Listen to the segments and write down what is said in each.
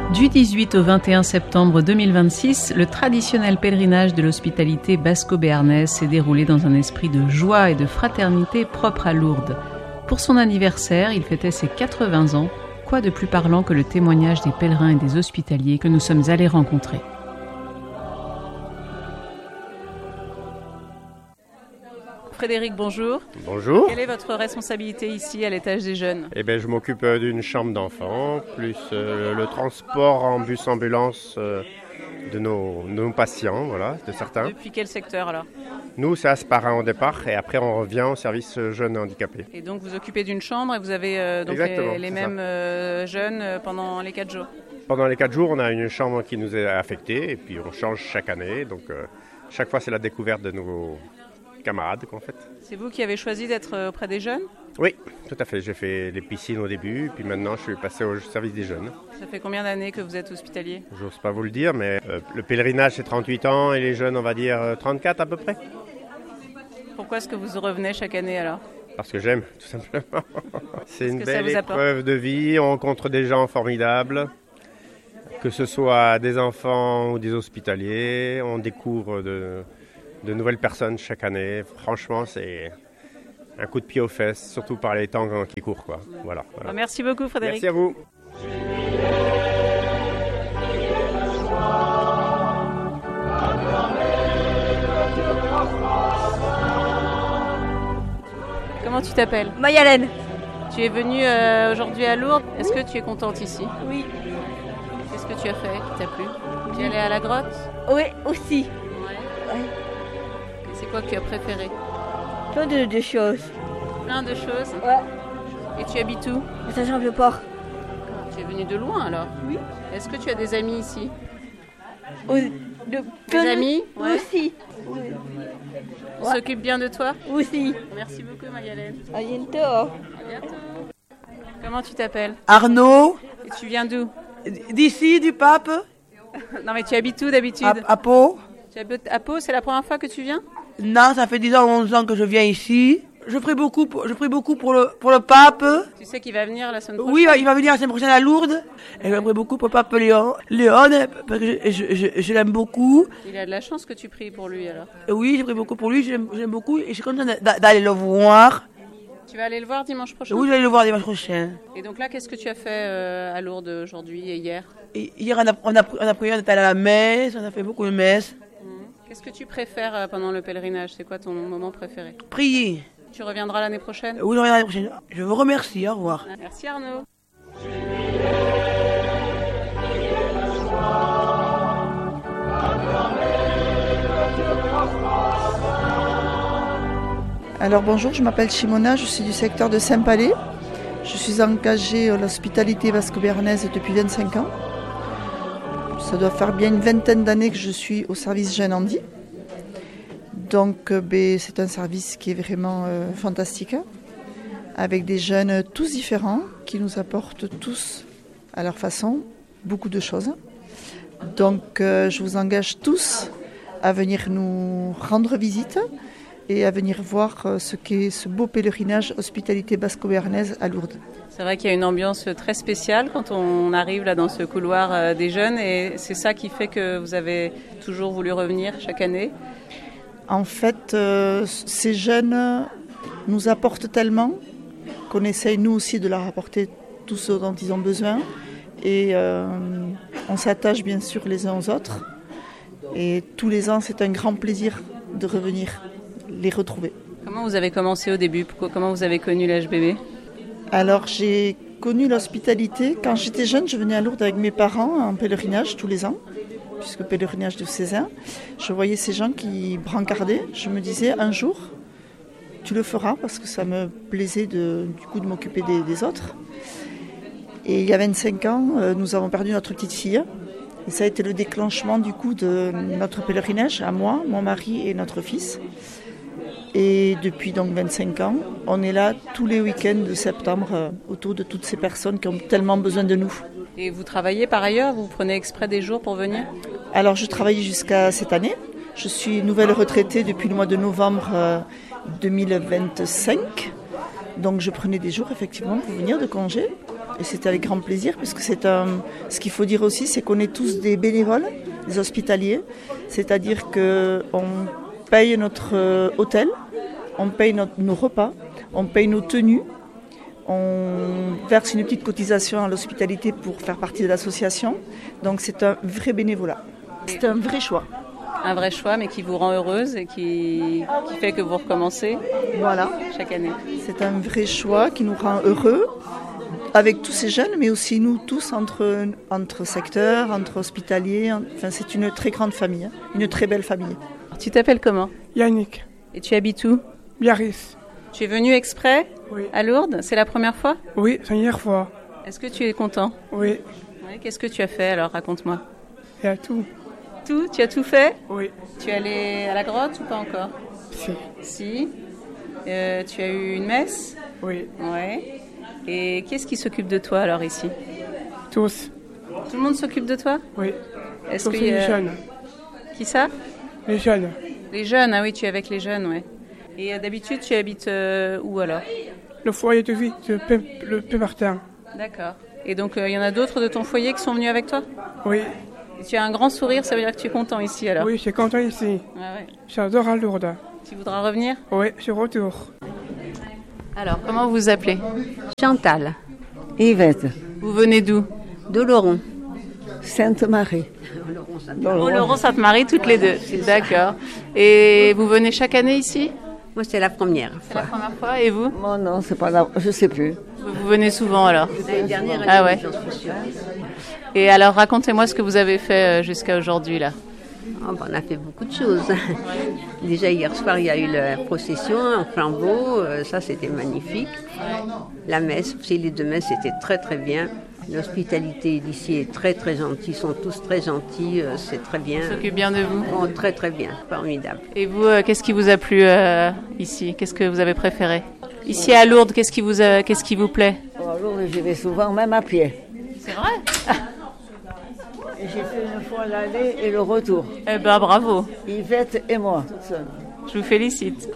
Du 18 au 21 septembre 2026, le traditionnel pèlerinage de l'hospitalité basco-béarnaise s'est déroulé dans un esprit de joie et de fraternité propre à Lourdes. Pour son anniversaire, il fêtait ses 80 ans. Quoi de plus parlant que le témoignage des pèlerins et des hospitaliers que nous sommes allés rencontrer. Frédéric, bonjour. Bonjour. Quelle est votre responsabilité ici à l'étage des jeunes ? Je m'occupe d'une chambre d'enfants, plus le transport en bus-ambulance de nos patients, voilà, de certains. Depuis quel secteur alors ? Nous, c'est Asparin au départ, et après on revient au service jeunes handicapés. Et donc vous occupez d'une chambre et vous avez les mêmes jeunes pendant les 4 jours ? Pendant les 4 jours, on a une chambre qui nous est affectée, et puis on change chaque année, donc chaque fois c'est la découverte de nouveaux camarades en fait. C'est vous qui avez choisi d'être auprès des jeunes ? Oui, tout à fait. J'ai fait les piscines au début, puis maintenant je suis passé au service des jeunes. Ça fait combien d'années que vous êtes hospitalier ? J'ose pas vous le dire, mais le pèlerinage c'est 38 ans et les jeunes on va dire 34 à peu près. Pourquoi est-ce que vous revenez chaque année alors ? Parce que j'aime, tout simplement. C'est une belle épreuve de vie, on rencontre des gens formidables, que ce soit des enfants ou des hospitaliers, on découvre de nouvelles personnes chaque année. Franchement, c'est un coup de pied aux fesses, surtout par les temps qui courent, quoi. Voilà. Merci beaucoup, Frédéric. Merci à vous. Comment tu t'appelles ? Mayalène. Tu es venue aujourd'hui à Lourdes. Est-ce que tu es contente ici ? Oui. Qu'est-ce que tu as fait qui t'a plu ? Tu es allée à la grotte ? Oui, aussi. Ouais. C'est quoi que tu as préféré ? Plein de choses. Plein de choses ? Ouais. Et tu habites où ? Ça change pas. Tu es venue de loin alors ? Oui. Est-ce que tu as des amis ici ? Des amis ? Ouais. Aussi. Oui. Ils s'occupent bien de toi ? Aussi. Merci beaucoup, Marie-Hélène. À bientôt. À bientôt. Comment tu t'appelles ? Arnaud, Et tu viens d'où ? d'ici, du Pape, Non, mais tu habites où d'habitude ? à Pau. Tu habites à Pau, c'est la première fois que tu viens ? Non, ça fait 10 ans, 11 ans que je viens ici. Je prie beaucoup pour le Pape. Tu sais qu'il va venir la semaine prochaine ? Oui, il va venir la semaine prochaine à Lourdes. Et je prie beaucoup pour le Pape Léon, parce que je l'aime beaucoup. Il a de la chance que tu pries pour lui alors. Et oui, je prie beaucoup pour lui, j'aime beaucoup. Et je suis contente d'aller le voir. Tu vas aller le voir dimanche prochain ? Oui, je vais aller le voir dimanche prochain. Et donc là, qu'est-ce que tu as fait à Lourdes aujourd'hui et hier ? Et hier, on a prié, on est allé à la messe, on a fait beaucoup de messes. Qu'est-ce que tu préfères pendant le pèlerinage ? C'est quoi ton moment préféré ? Prier. Tu reviendras l'année prochaine ? Oui, je reviens l'année prochaine. Je vous remercie, au revoir. Merci Arnaud. Alors bonjour, je m'appelle Chimona, je suis du secteur de Saint-Palais. Je suis engagée à l'hospitalité basco-béarnaise depuis 25 ans. Ça doit faire bien une vingtaine d'années que je suis au service Jeunes Handi. Donc c'est un service qui est vraiment fantastique, avec des jeunes tous différents, qui nous apportent tous, à leur façon, beaucoup de choses. Donc je vous engage tous à venir nous rendre visite et à venir voir ce qu'est ce beau pèlerinage hospitalité basco-béarnaise à Lourdes. C'est vrai qu'il y a une ambiance très spéciale quand on arrive là dans ce couloir des jeunes, et c'est ça qui fait que vous avez toujours voulu revenir chaque année. En fait, ces jeunes nous apportent tellement qu'on essaye nous aussi de leur apporter tout ce dont ils ont besoin. Et on s'attache bien sûr les uns aux autres. Et tous les ans, c'est un grand plaisir de revenir les retrouver. Comment vous avez commencé au début ? Comment vous avez connu l'HBB ? Alors, j'ai connu l'hospitalité. Quand j'étais jeune, je venais à Lourdes avec mes parents en pèlerinage tous les ans, puisque pèlerinage diocésain. Je voyais ces gens qui brancardaient. Je me disais, un jour, tu le feras, parce que ça me plaisait de m'occuper des autres. Et il y a 25 ans, nous avons perdu notre petite fille. Et ça a été le déclenchement du coup de notre pèlerinage, à moi, mon mari et notre fils. Et depuis donc 25 ans, on est là tous les week-ends de septembre autour de toutes ces personnes qui ont tellement besoin de nous. Et vous travaillez par ailleurs ? Vous prenez exprès des jours pour venir ? Alors je travaille jusqu'à cette année. Je suis nouvelle retraitée depuis le mois de novembre 2025. Donc je prenais des jours effectivement pour venir de congé. Et c'était avec grand plaisir, puisque ce qu'il faut dire aussi, c'est qu'on est tous des bénévoles, des hospitaliers. C'est-à-dire qu'on paye notre hôtel, on paye nos repas, on paye nos tenues, on verse une petite cotisation à l'hospitalité pour faire partie de l'association. Donc c'est un vrai bénévolat. C'est un vrai choix. Un vrai choix, mais qui vous rend heureuse et qui fait que vous recommencez Voilà. chaque année. C'est un vrai choix qui nous rend heureux, avec tous ces jeunes, mais aussi nous tous entre secteurs, entre hospitaliers. Enfin, c'est une très grande famille, une très belle famille. Tu t'appelles comment? Yannick, Et tu habites où? Biarritz. Tu es venu exprès Oui. à Lourdes? C'est la première fois? Oui, c'est hier fois. Est-ce que tu es content? Oui, Oui. Qu'est-ce que tu as fait alors? Raconte-moi. il y a tout. Tout? Tu as tout fait? Oui, Tu es allé à la grotte ou pas encore? si. Si. Tu as eu une messe? Oui, Ouais. Et qu'est-ce qui s'occupe de toi alors ici? tous. Tout le monde s'occupe de toi? Oui, Est-ce tous qu'il les y a... jeunes. Qui ça? Les jeunes. Les jeunes, ah oui, tu es avec les jeunes, ouais. Et d'habitude, tu habites où alors? Le foyer de vie de le Pémartin. D'accord. Et donc, il y en a d'autres de ton foyer qui sont venus avec toi? Oui, Et tu as un grand sourire, ça veut dire que tu es content ici alors? oui, je suis content ici. Ah ouais. J'adore à Lourdes. Tu voudras revenir? Oui, je retour. Alors, comment vous vous appelez? Chantal, Yvette, Vous venez d'où? Doloron, Sainte-Marie. Oh, Laurent Sainte-Marie, toutes les deux. D'accord. Et vous venez chaque année ici? moi c'est la première C'est la première fois. Et vous? Moi non, c'est pas là, je sais plus. Vous venez souvent alors? L'année dernière, Ah ouais. j'en suis sûre. Et alors, racontez-moi ce que vous avez fait jusqu'à aujourd'hui là. Oh, ben, on a fait beaucoup de choses. Déjà hier soir, il y a eu la procession en flambeau, ça c'était magnifique. La messe, aussi les deux messes, c'était très très bien. L'hospitalité d'ici est très très gentille, ils sont tous très gentils, c'est très bien. On s'occupe bien de vous. Oh, très très bien, formidable. Et vous, qu'est-ce qui vous a plu ici? Qu'est-ce que vous avez préféré? Ici à Lourdes, qu'est-ce qui vous plaît? Alors j'y vais souvent, même à pied. C'est vrai? Et j'ai fait une fois l'aller et le retour. Eh ben bravo, Yvette et moi, toute seule. je vous félicite.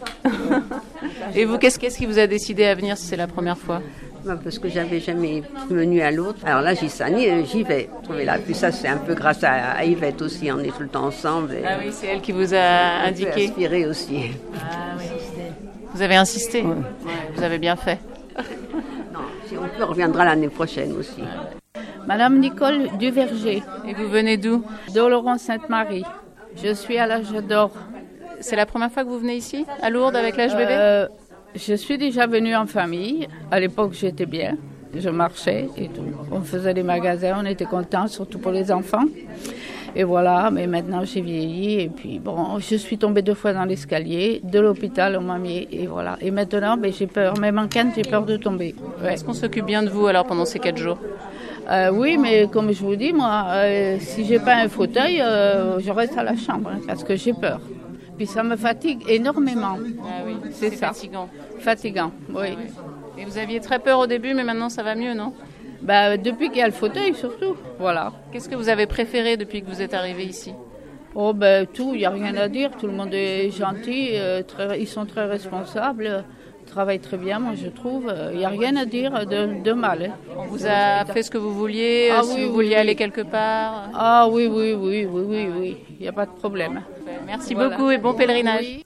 Et vous, qu'est-ce qui vous a décidé à venir si c'est la première fois? Ben, parce que j'avais jamais venu à Lourdes. Alors là, j'y vais. Et puis ça, c'est un peu grâce à Yvette aussi, on est tout le temps ensemble. Et Ah oui, c'est elle qui vous a on peut indiqué. aspirer aussi. Ah oui. Vous avez insisté? Ouais, vous avez bien fait. Non, si on peut, on reviendra l'année prochaine aussi. Madame Nicole Duverger, Et vous venez d'où? d'Oloron-Sainte-Marie. Je suis à l'âge d'or. C'est la première fois que vous venez ici, à Lourdes, avec l'HBB? Je suis déjà venue en famille. À l'époque, j'étais bien. Je marchais et tout. On faisait des magasins, on était contents, surtout pour les enfants. Et voilà, mais maintenant j'ai vieilli et puis bon, je suis tombée 2 fois dans l'escalier, de l'hôpital, on m'a mis et voilà. Et maintenant, j'ai peur, même en canne, j'ai peur de tomber. Ouais. Est-ce qu'on s'occupe bien de vous alors pendant ces 4 jours? Oui, mais comme je vous dis, moi, si j'ai pas un fauteuil, je reste à la chambre parce que j'ai peur. Puis ça me fatigue énormément. Ah oui, C'est ça. fatigant. Fatigant, oui. Et vous aviez très peur au début, mais maintenant ça va mieux, non? Depuis qu'il y a le fauteuil, surtout. Voilà. Qu'est-ce que vous avez préféré depuis que vous êtes arrivé ici? Oh, tout, il n'y a rien à dire. Tout le monde est gentil, ils sont très responsables, ils travaillent très bien, moi je trouve. Il n'y a rien à dire de mal. Hein. On vous a fait ce que vous vouliez, Ah si oui, vous oui, vouliez oui. aller quelque part? Ah oui, il n'y a pas de problème. Merci Voilà. beaucoup et bon pèlerinage. Oui.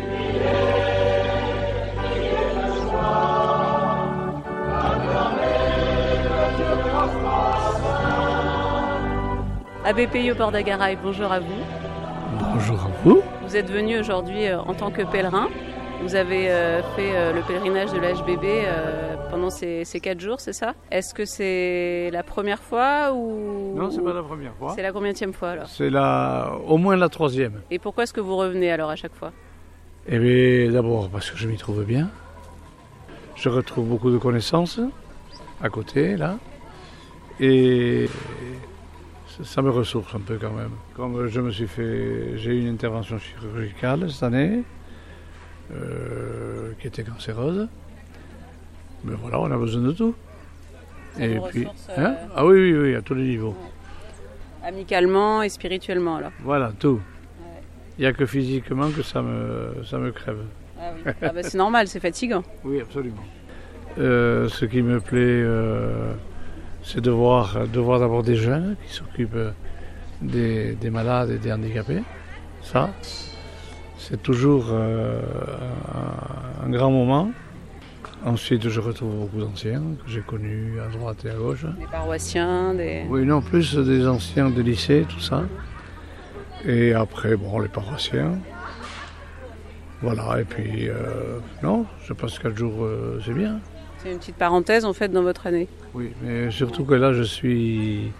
Abbé Peyo Port d'Agaraï, bonjour à vous. Bonjour à vous. Vous êtes venu aujourd'hui en tant que pèlerin. Vous avez fait le pèlerinage de l'HBB pendant ces 4 jours, c'est ça? Est-ce que c'est la première fois ou... Non, c'est pas la première fois. C'est la combienième fois alors? C'est au moins la 3e. Et pourquoi est-ce que vous revenez alors à chaque fois? Eh bien, d'abord parce que je m'y trouve bien. Je retrouve beaucoup de connaissances à côté, là. Et ça me ressource un peu quand même. Comme j'ai eu une intervention chirurgicale cette année, qui était cancéreuse. Mais voilà, on a besoin de tout. Ça vous ressource, Ah oui, à tous les niveaux. Amicalement et spirituellement alors? Voilà, tout. Il n'y a que physiquement que ça me crève. Ah oui. C'est normal, c'est fatigant. Oui, absolument. Ce qui me plaît c'est de voir d'abord des jeunes qui s'occupent des malades et des handicapés. Ça, c'est toujours un grand moment. Ensuite, je retrouve beaucoup d'anciens que j'ai connus à droite et à gauche. Des paroissiens, des... Oui, non, plus des anciens de lycée, tout ça. Et après, bon, les paroissiens. Voilà, et puis, non, je passe 4 jours, c'est bien. C'est une petite parenthèse, en fait, dans votre année. Oui, mais surtout que là, je suis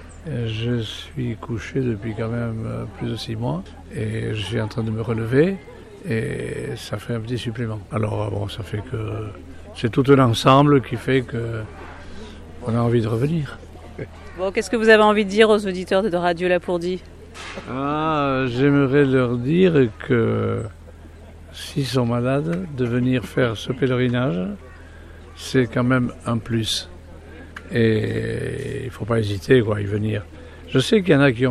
couché depuis quand même plus de 6 mois. Et je suis en train de me relever. Et ça fait un petit supplément. Alors, bon, ça fait que c'est tout un ensemble qui fait qu'on a envie de revenir. Bon, qu'est-ce que vous avez envie de dire aux auditeurs de Radio Lapourdie ? J'aimerais leur dire que s'ils sont malades, de venir faire ce pèlerinage, c'est quand même un plus. Et il ne faut pas hésiter à y venir. Je sais qu'il y en a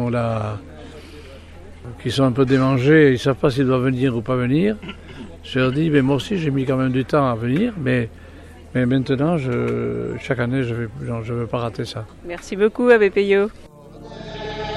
qui sont un peu démangés, ils ne savent pas s'ils doivent venir ou pas venir. Je leur dis, mais moi aussi j'ai mis quand même du temps à venir, mais maintenant, chaque année, je ne veux pas rater ça. Merci beaucoup, Abbé Peyo.